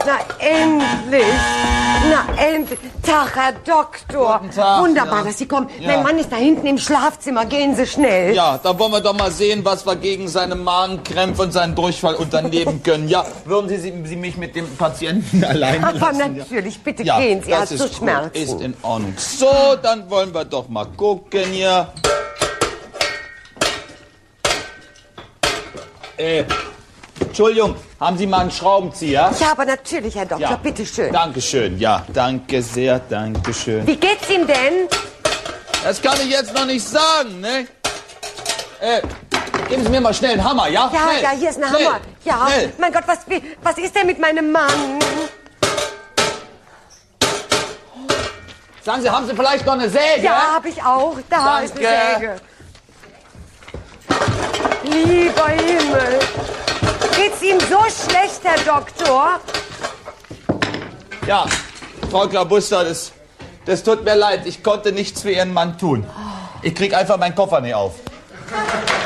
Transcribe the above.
Na, endlich. Na, endlich. Tag, Herr Doktor. Guten Tag, Wunderbar, ja. dass Sie kommen. Ja. Mein Mann ist da hinten im Schlafzimmer. Gehen Sie schnell. Ja, dann wollen wir doch mal sehen, was wir gegen seine Magenkrämpfe und seinen Durchfall unternehmen können. Ja, würden Sie mich mit dem Patienten alleine Aber lassen? natürlich, bitte Ja, gehen Sie. Er hat das so ist gut, Schmerzen. ist in Ordnung. So, dann wollen wir doch mal gucken hier. Entschuldigung, haben Sie mal einen Schraubenzieher? Ja, aber natürlich, Herr Doktor. Bitte schön. Dankeschön, ja, danke sehr, danke schön. Wie geht's ihm denn? Das kann ich jetzt noch nicht sagen, ne? Geben Sie mir mal schnell einen Hammer, ja? Ja, Schnell, ja, hier ist ein schnell, Hammer. Ja, schnell. mein Gott, was ist denn mit meinem Mann? Sagen Sie, haben Sie vielleicht noch eine Säge? Ja, habe ich auch. Da ist eine Säge. Lieber Himmel. Geht's ihm so schlecht, Herr Doktor? Ja, Frau Klabuster, das tut mir leid. Ich konnte nichts für Ihren Mann tun. Ich krieg einfach meinen Koffer nicht auf.